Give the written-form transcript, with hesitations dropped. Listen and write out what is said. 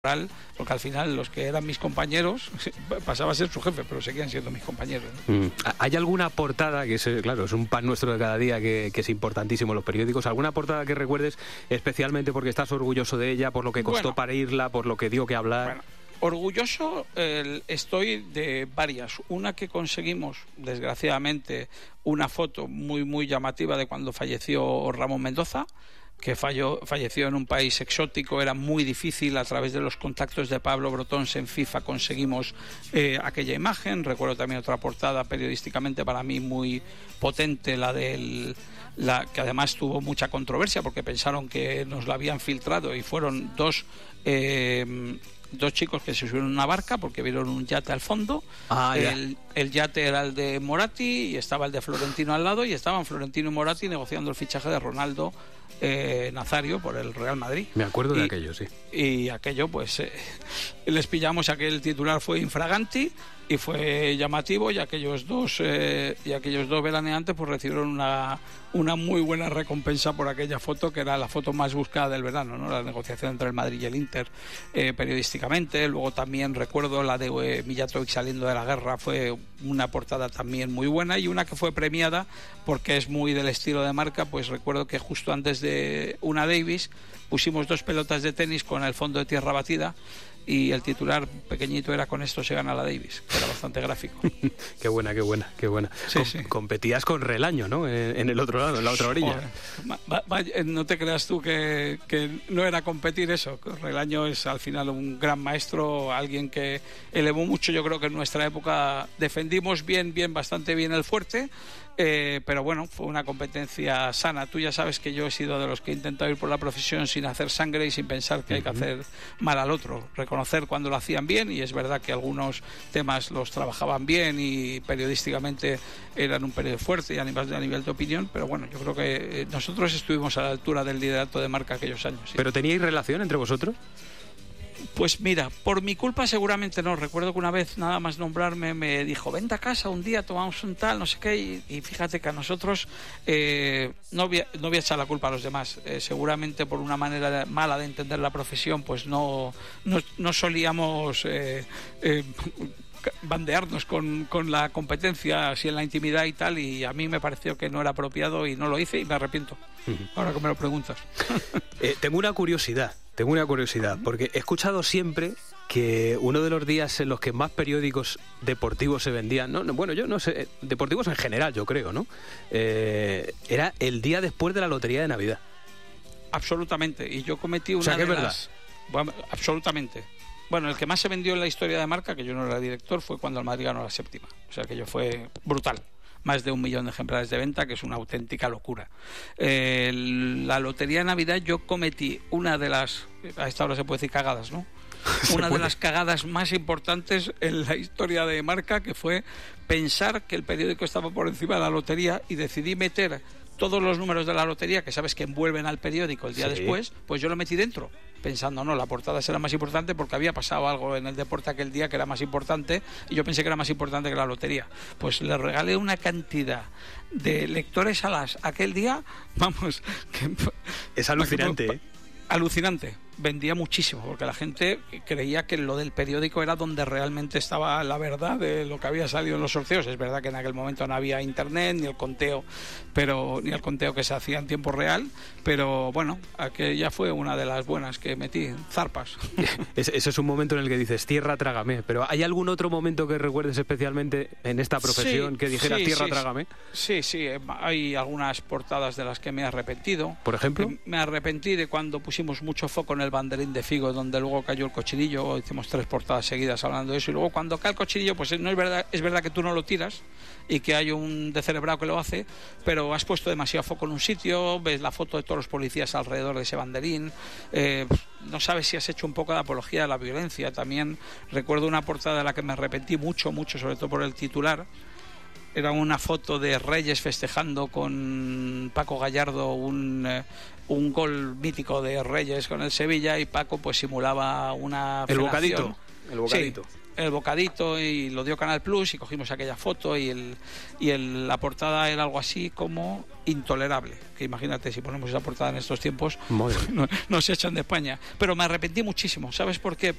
porque al final los que eran mis compañeros pasaba a ser su jefe, pero seguían siendo mis compañeros, ¿no? ¿Hay alguna portada, que es, claro, es un pan nuestro de cada día, que es importantísimo en los periódicos, alguna portada que recuerdes especialmente porque estás orgulloso de ella, por lo que costó parirla, por lo que dio que hablar? Bueno, orgulloso estoy de varias. Una que conseguimos, desgraciadamente, una foto muy, muy llamativa de cuando falleció Ramón Mendoza, que falleció en un país exótico. Era muy difícil. A través de los contactos de Pablo Brotons en FIFA conseguimos aquella imagen. Recuerdo también otra portada periodísticamente para mí muy potente, que además tuvo mucha controversia porque pensaron que nos la habían filtrado, y fueron dos chicos que se subieron en una barca porque vieron un yate al fondo. El yate era el de Moratti y estaba el de Florentino al lado, y estaban Florentino y Moratti negociando el fichaje de Ronaldo Nazario por el Real Madrid. Me acuerdo de aquello, sí. Y aquello, pues les pillamos. Aquel titular fue infraganti y fue llamativo, y aquellos dos veraneantes pues recibieron una muy buena recompensa por aquella foto, que era la foto más buscada del verano, ¿no? La negociación entre el Madrid y el Inter periodísticamente. Luego también recuerdo la de Mijatovic saliendo de la guerra, fue una portada también muy buena, y una que fue premiada porque es muy del estilo de Marca. Pues recuerdo que justo antes de una Davis pusimos 2 pelotas de tenis con el fondo de tierra batida, y el titular pequeñito era "con esto se gana la Davis", que era bastante gráfico. Qué buena. Sí. Competías con Relaño, ¿no? En el otro lado, en la otra orilla. No te creas tú que no era competir eso. Relaño es al final un gran maestro, alguien que elevó mucho. Yo creo que en nuestra época defendimos bastante bien el fuerte. Pero bueno, fue una competencia sana. Tú ya sabes que yo he sido de los que he intentado ir por la profesión sin hacer sangre y sin pensar que hay que hacer mal al otro, reconocer cuando lo hacían bien, y es verdad que algunos temas los trabajaban bien y periodísticamente eran un periodo fuerte y a nivel de opinión, pero bueno, yo creo que nosotros estuvimos a la altura del liderato de Marca aquellos años, ¿sí? ¿Pero teníais relación entre vosotros? Pues mira, por mi culpa seguramente no. Recuerdo que una vez, nada más nombrarme, me dijo: "Vente a casa un día, tomamos un tal, no sé qué", y fíjate que a nosotros no voy a echar la culpa a los demás. Seguramente por una manera mala de entender la profesión, pues no solíamos bandearnos con la competencia así en la intimidad y tal, y a mí me pareció que no era apropiado y no lo hice, y me arrepiento ahora que me lo preguntas. Tengo una curiosidad, porque he escuchado siempre que uno de los días en los que más periódicos deportivos se vendían, bueno, yo no sé, deportivos en general, yo creo, ¿no? Era el día después de la lotería de Navidad. Absolutamente, y yo cometí una o sea, que de es verdad. Bueno, absolutamente. Bueno, el que más se vendió en la historia de Marca, que yo no era director, fue cuando el Madrid ganó la 7ª. O sea, aquello fue brutal. Más de 1 millón de ejemplares de venta, que es una auténtica locura. La lotería de Navidad, yo cometí una de las... A esta hora se puede decir cagadas, ¿no? Una de las cagadas más importantes en la historia de Marca, que fue pensar que el periódico estaba por encima de la lotería, y decidí meter todos los números de la lotería, que sabes que envuelven al periódico el día después, pues yo lo metí dentro, pensando, la portada será más importante porque había pasado algo en el deporte aquel día que era más importante, y yo pensé que era más importante que la lotería. Pues le regalé una cantidad de lectores alas aquel día, vamos, que es alucinante, alucinante. Vendía muchísimo porque la gente creía que lo del periódico era donde realmente estaba la verdad de lo que había salido en los sorteos. Es verdad que en aquel momento no había internet ni el conteo que se hacía en tiempo real, pero bueno, aquella fue una de las buenas que metí, zarpas. Ese es un momento en el que dices tierra trágame, pero ¿hay algún otro momento que recuerdes especialmente en esta profesión que dijeras tierra trágame? Sí, hay algunas portadas de las que me he arrepentido. ¿Por ejemplo? Me arrepentí de cuando pusimos mucho foco en el banderín de Figo, donde luego cayó el cochinillo. Hicimos 3 portadas seguidas hablando de eso, y luego cuando cae el cochinillo, pues no es verdad, es verdad que tú no lo tiras y que hay un descerebrado que lo hace, pero has puesto demasiado foco en un sitio, ves la foto de todos los policías alrededor de ese banderín, no sabes si has hecho un poco de apología de la violencia. También recuerdo una portada de la que me arrepentí mucho, sobre todo por el titular. Era una foto de Reyes festejando con Paco Gallardo un gol mítico de Reyes con el Sevilla, y Paco pues simulaba una el bocadito. Sí, el bocadito y lo dio Canal Plus y cogimos aquella foto y la portada era algo así como intolerable, que imagínate si ponemos esa portada en estos tiempos no se echan de España, pero me arrepentí muchísimo. ¿Sabes por qué?